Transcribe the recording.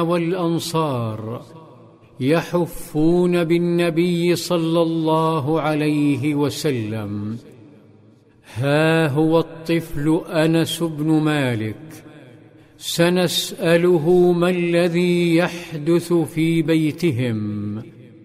والأنصار يحفون بالنبي صلى الله عليه وسلم: ها هو الطفل أنس بن مالك، سنسأله ما الذي يحدث في بيتهم.